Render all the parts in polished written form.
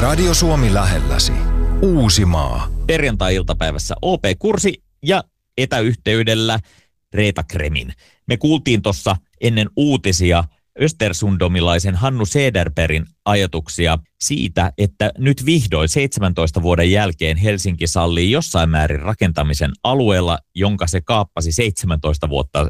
Radio Suomi lähelläsi. Uusimaa. Perjantai-iltapäivässä OP-kursi ja etäyhteydellä Reetta Kremin. Me kuultiin tuossa ennen uutisia östersundomilaisen Hannu Cederbergin ajatuksia siitä, että nyt vihdoin 17 vuoden jälkeen Helsinki sallii jossain määrin rakentamisen alueella, jonka se kaappasi 17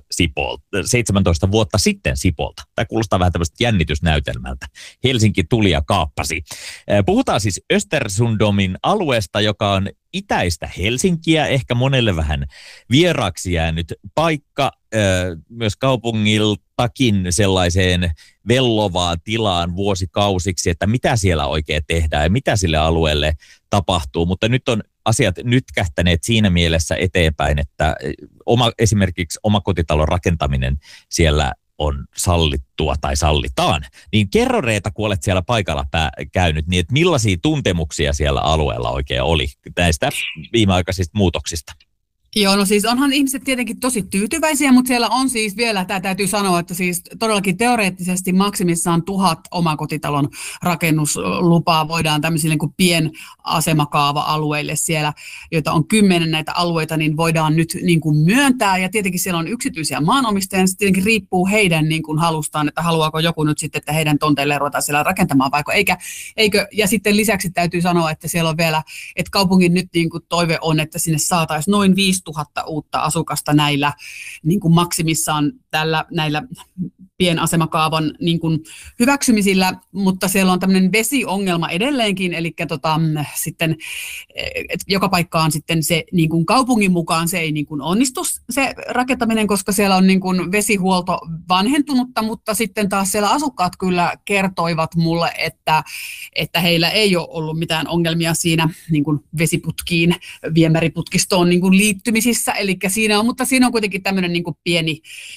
vuotta sitten Sipolta. Tämä kuulostaa vähän tämmöistä jännitysnäytelmältä. Helsinki tuli ja kaappasi. Puhutaan siis Östersundomin alueesta, joka on itäistä Helsinkiä, ehkä monelle vähän vieraaksi jäänyt paikka, myös kaupungiltakin sellaiseen vellovaan tilaan vuosikausiksi, että mitä siellä oikein tehdään ja mitä sille alueelle tapahtuu. Mutta nyt on asiat nytkähtäneet siinä mielessä eteenpäin, että esimerkiksi omakotitalon rakentaminen siellä on sallittua tai sallitaan. Niin kerro Reetta, kun olet siellä paikalla käynyt, niin että millaisia tuntemuksia siellä alueella oikein oli näistä viimeaikaisista muutoksista? Joo, no siis onhan ihmiset tietenkin tosi tyytyväisiä, mutta siellä on siis vielä, tämä täytyy sanoa, että siis todellakin teoreettisesti maksimissaan 1000 omakotitalon rakennuslupaa voidaan tämmöisille niin kuin pienasemakaava-alueille siellä, joita on 10 näitä alueita, niin voidaan nyt niin kuin myöntää. Ja tietenkin siellä on yksityisiä maanomistajia, se tietenkin riippuu heidän niin kuin halustaan, että haluaako joku nyt sitten, että heidän tonteille ruvetaan siellä rakentamaan vaiko eikö. Ja sitten lisäksi täytyy sanoa, että siellä on vielä, että kaupungin nyt niin kuin toive on, että sinne saataisiin noin 5000 uutta asukasta näillä niin kuin maksimissaan näillä pienasemakaavan niin kuin hyväksymisillä, mutta siellä on tämmöinen vesiongelma edelleenkin, eli sitten joka paikkaan sitten se niin kuin kaupungin mukaan se ei niin kuin onnistu se rakentaminen, koska siellä on niin kuin vesihuolto vanhentunutta, mutta sitten taas siellä asukkaat kyllä kertoivat mulle, että heillä ei ole ollut mitään ongelmia siinä niin kuin vesiputkiin, viemäriputkistoon niin kuin liittymisissä, eli siinä on kuitenkin tämmöinen niin kuin pieni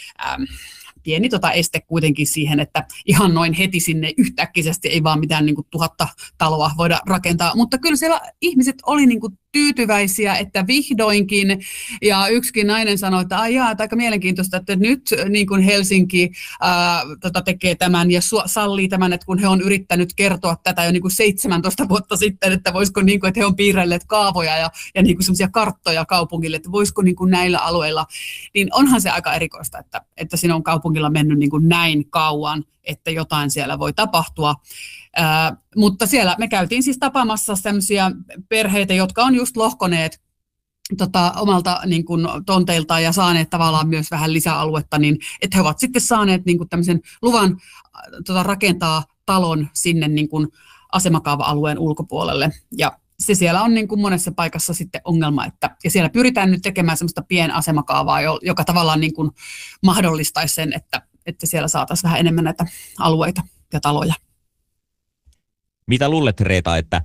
este kuitenkin siihen, että ihan noin heti sinne yhtäkkisesti ei vaan mitään niin kuin 1000 taloa voida rakentaa. Mutta kyllä siellä ihmiset oli niin kuin tyytyväisiä, että vihdoinkin, ja yksikin nainen sanoi, että aika mielenkiintoista, että nyt niin kuin Helsinki tekee tämän ja sallii tämän, että kun he on yrittänyt kertoa tätä jo niin kuin 17 vuotta sitten, että voisiko niin kuin, että he on piirrelleet kaavoja ja niin kuin semmoisia karttoja kaupungille, että voisiko niin kuin näillä alueilla, niin onhan se aika erikoista, että siinä on kaupungilla mennyt niin kuin näin kauan, että jotain siellä voi tapahtua. Mutta siellä me käytiin siis tapaamassa sellaisia perheitä, jotka on just lohkoneet omalta niin kuin tonteiltaan ja saaneet tavallaan myös vähän lisäaluetta, niin että he ovat sitten saaneet niin kuin tämmöisen luvan rakentaa talon sinne niin kuin asemakaava-alueen ulkopuolelle. Ja se siellä on niin kuin monessa paikassa sitten ongelma, ja siellä pyritään nyt tekemään semmoista pienasemakaavaa, joka tavallaan niin kuin mahdollistaisi sen, että siellä saataisiin vähän enemmän näitä alueita ja taloja. Mitä luulet, Reetta, että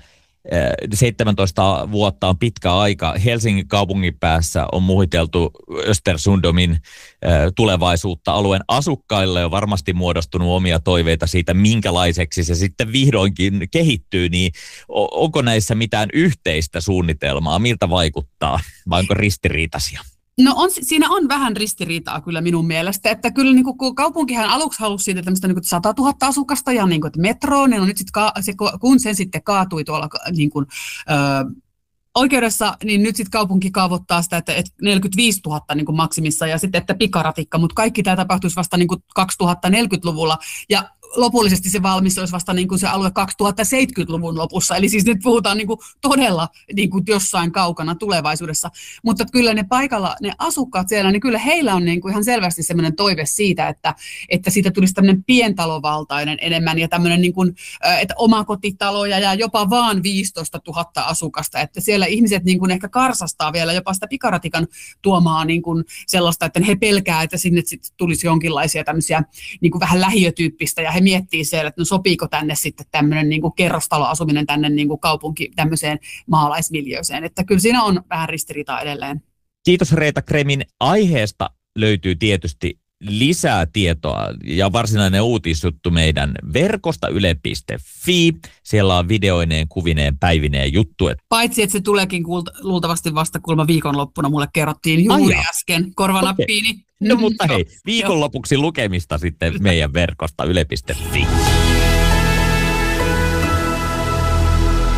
17 vuotta on pitkä aika. Helsingin kaupungin päässä on muhiteltu Östersundomin tulevaisuutta alueen asukkaille. On varmasti muodostunut omia toiveita siitä, minkälaiseksi se sitten vihdoinkin kehittyy. Niin onko näissä mitään yhteistä suunnitelmaa? Miltä vaikuttaa? Vai onko ristiriitaisia? No siinä on vähän ristiriitaa kyllä minun mielestä, että kyllä niin kuin kaupunkihan aluksi halusi siitä tämmöistä niin kuin 100 000 asukasta ja niin kuin metroon, niin nyt sit, kun sen sitten kaatui tuolla niin kuin, oikeudessa, niin nyt sitten kaupunki kaavoittaa sitä, että 45 000 niin kuin maksimissa ja sitten, että pikaratikka, mutta kaikki tämä tapahtuisi vasta niin kuin 2040-luvulla ja lopullisesti se valmis olisi vasta niin kuin se alue 2070-luvun lopussa. Eli siis nyt puhutaan niin kuin todella niin kuin jossain kaukana tulevaisuudessa. Mutta kyllä ne paikalla, ne asukkaat siellä, niin kyllä heillä on niin kuin ihan selvästi sellainen toive siitä, että siitä tulisi tämmöinen pientalovaltainen enemmän ja tämmöinen niin kuin, että omakotitaloja ja jopa vaan 15 000 asukasta. Että siellä ihmiset niin kuin ehkä karsastaa vielä jopa sitä pikaratikan tuomaa niin kuin sellaista, että he pelkää, että sinne sitten tulisi jonkinlaisia tämmöisiä niin kuin vähän lähiötyyppistä ja he miettii siellä, että no sopiiko tänne sitten tämmöinen niin kuin kerrostaloasuminen tänne niin kuin kaupunki tämmöiseen maalaismiljööseen. Että kyllä siinä on vähän ristiriitaa edelleen. Kiitos Reetta Kremin. Aiheesta löytyy tietysti lisää tietoa ja varsinainen uutisjuttu meidän verkosta yle.fi. Siellä on videoineen, kuvineen, päivineen juttu. Paitsi, että se tuleekin luultavasti vasta kulma viikonloppuna. Mulle kerrottiin juuri äsken korvanappiini. Okay. No mutta hei, viikonlopuksi lukemista sitten meidän verkosta yle.fi.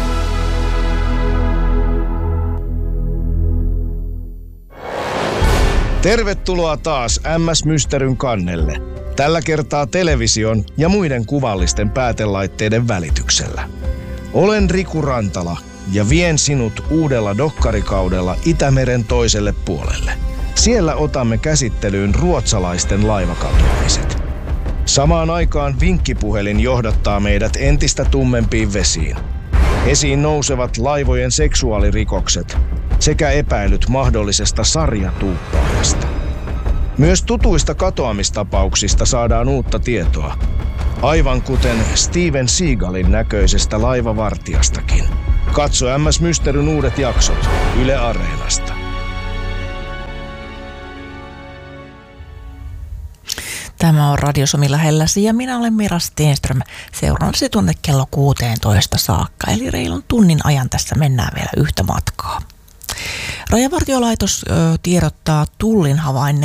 Tervetuloa taas MS Mysteryn kannelle. Tällä kertaa television ja muiden kuvallisten päätelaitteiden välityksellä. Olen Riku Rantala ja vien sinut uudella dokkarikaudella Itämeren toiselle puolelle. Siellä otamme käsittelyyn ruotsalaisten laivakatoamiset. Samaan aikaan vinkkipuhelin johdattaa meidät entistä tummempiin vesiin. Esiin nousevat laivojen seksuaalirikokset sekä epäilyt mahdollisesta sarjatuuppaajasta. Myös tutuista katoamistapauksista saadaan uutta tietoa, aivan kuten Steven Seagalin näköisestä laivavartijastakin. Katso MS Mysteryn uudet jaksot Yle Areenasta. Tämä on Radio Suomi lähelläsi ja minä olen Mira Stenström. Seurannasi tuonne kello 16 saakka, eli reilun tunnin ajan tässä mennään vielä yhtä matkaa. Rajavartiolaitos tiedottaa Tullin havainneen